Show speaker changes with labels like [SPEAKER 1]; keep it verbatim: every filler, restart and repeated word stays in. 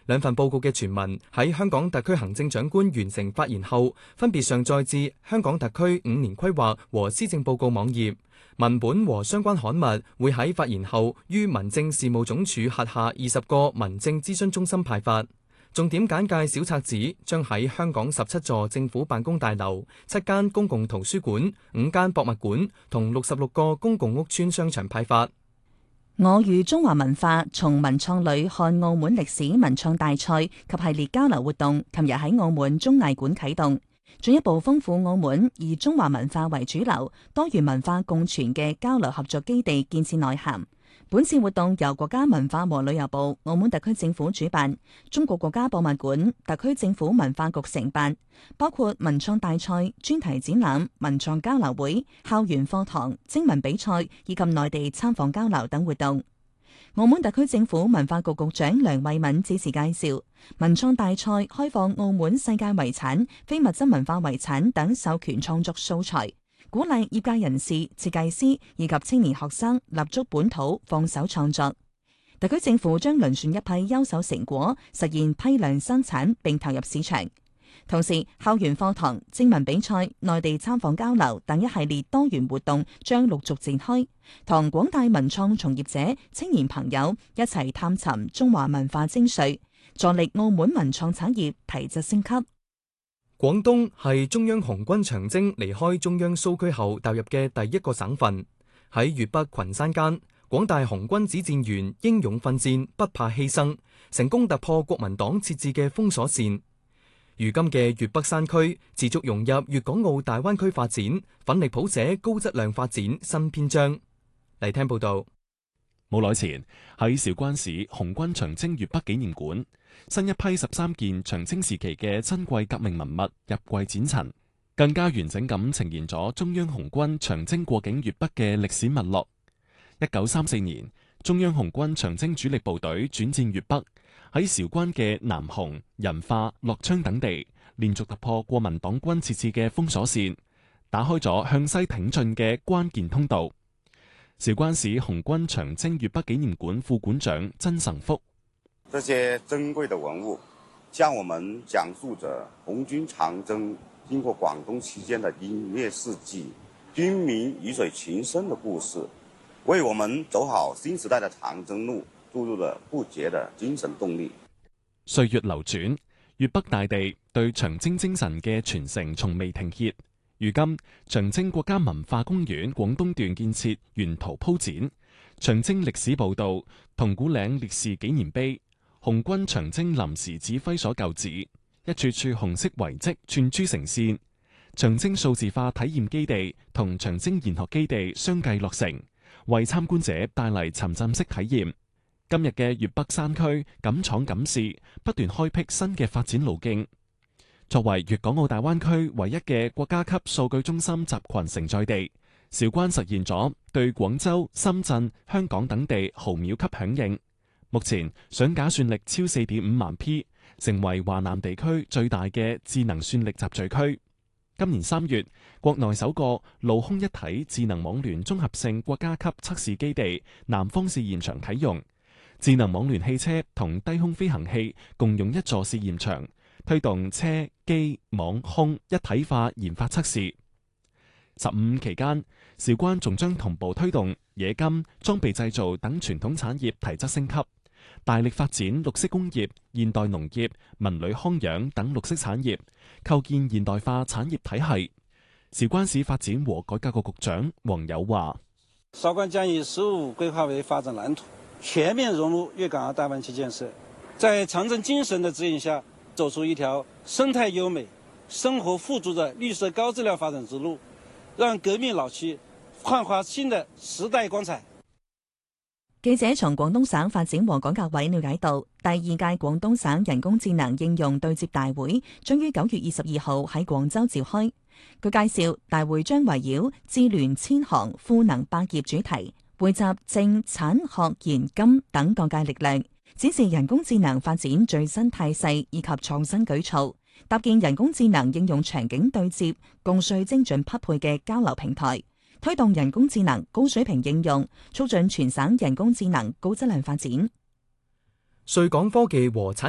[SPEAKER 1] 兩份報告嘅全文喺香港特區行政長官完成發言後，分別上載至香港特區五年規劃和施政報告網頁。文本和相關刊物會喺發言後於民政事務總署轄下二十個民政諮詢中心派發。重點簡介小冊子將喺香港十七座政府辦公大樓、七間公共圖書館、五間博物館同六十六個公共屋邨商場派發。
[SPEAKER 2] 我與中華文化從文創旅看澳門歷史文創大賽及系列交流活動，琴日喺澳門綜藝館啟動，進一步豐富澳門以中華文化為主流、多元文化共存嘅交流合作基地建設內涵。本次活動由國家文化和旅遊部、澳門特區政府主辦，中國國家博物館、特區政府文化局承辦，包括文創大賽、專題展覽、文創交流會、校園課堂、徵文比賽以及內地參訪交流等活動。澳門特區政府文化局局長梁慧敏致辭介紹，文創大賽開放澳門世界遺產、非物質文化遺產等授權創作素材，鼓勵業界人士、設計師以及青年學生立足本土，放手創作。特區政府將遴選一批優秀成果，實現批量生產並投入市場。同時，校園課堂、徵文比賽、內地參訪交流等一系列多元活動將陸續展開，同廣大文創從業者、青年朋友一齊探尋中華文化精髓，助力澳門文創產業提質升級。
[SPEAKER 1] 廣東係中央紅軍長征離開中央蘇區後踏入嘅第一個省份。喺粵北群山間，廣大紅軍指戰員英勇奮戰，不怕犧牲，成功突破國民黨設置嘅封鎖線。如今嘅粵北山區持續融入粵港澳大灣區發展，奮力譜寫高質量發展新篇章。嚟聽報道。
[SPEAKER 3] 冇耐前喺韶關市紅軍長征粵北紀念館，新一批十三件長征時期嘅珍貴革命文物入櫃展陳，更加完整咁呈現咗中央紅軍長征過境粵北嘅歷史脈絡。一九三四年，中央紅軍長征主力部隊轉戰粵北，喺韶關嘅南雄、仁化、樂昌等地，連續突破國民黨軍設置嘅封鎖線，打開咗向西挺進嘅關鍵通道。韶關市紅軍長征粵北紀念館副館長曾成福：
[SPEAKER 4] 這些珍貴的文物，向我們講述着紅軍長征經過廣東期間的英烈事蹟、軍民魚水情深的故事，為我們走好新時代的長征路注入了不竭的精神動力。
[SPEAKER 3] 歲月流轉，粵北大地對長征精神嘅傳承從未停歇。如今，長征國家文化公園廣東段建設沿途鋪展，長征歷史報道、銅鼓嶺烈士紀念碑、紅軍長征臨時指揮所舊址，一處處紅色遺跡串珠成線。長征數字化體驗基地同長征研學基地相繼落成，為參觀者帶嚟沉浸式體驗。今日嘅粵北山區敢闖敢試，不斷開闢新嘅發展路徑。作為粵港澳大灣區唯一嘅國家級數據中心集群承載地，韶關實現咗對廣州、深圳、香港等地毫秒級響應。目前上架算力超四點五萬 P， 成為華南地區最大嘅智能算力集聚區。今年三月，國內首個路空一體智能網聯綜合性國家級測試基地南方試驗場啟用，智能網聯汽車同低空飛行器共用一座試驗場，推動車機網空一體化研發測試。十五期間，韶關仲將同步推動冶金、裝備製造等傳統產業提質升級，大力發展綠色工業、現代農業、文旅康養等綠色產業，構建現代化產業體系。韶關市發展和改革局局長黃友話：
[SPEAKER 5] 韶關將以“十五”規劃為發展藍圖，全面融入粵港澳大灣區建設，在長征精神的指引下，走出一條生態優美、生活富足的綠色高質量發展之路，讓革命老區煥發新的時代光彩。
[SPEAKER 2] 記者從廣東省發展和改革委了解到，第二屆廣東省人工智能應用對接大會將於九月二十二號喺廣州召開。據介紹，大會將圍繞智聯千行、賦能百業主題，匯集政產學研金等各界力量，展示人工智能發展最新態勢以及創新舉措，搭建人工智能應用場景對接、共稅精準匹配嘅交流平台，推動人工智能高水平應用，促進全省人工智能高質量發展。
[SPEAKER 1] 穗港科技和產